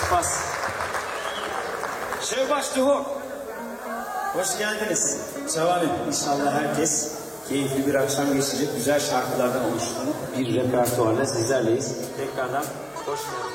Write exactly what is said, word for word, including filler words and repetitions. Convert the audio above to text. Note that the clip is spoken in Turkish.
Spas. Şevbaş Duhok. Hoş geldiniz. Sevalim. İnşallah herkes keyifli bir akşam geçirecek güzel şarkılardan oluştuğunu bir repertuarla sizlerleyiz. Tekrardan hoş geldiniz.